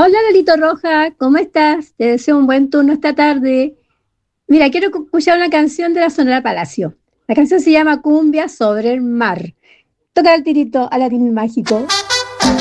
Hola Lolito Roja, ¿cómo estás? Te deseo un buen turno esta tarde. Mira, quiero escuchar una canción de la Sonora Palacio. La canción se llama Cumbia sobre el mar. Toca el tirito a latín mágico.